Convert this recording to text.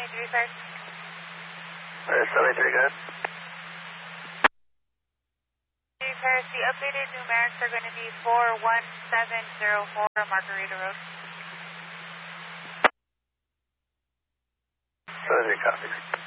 73 Paris. 73, good. Paris, the updated numerics are going to be 41704 Margarita Road. 73 copies.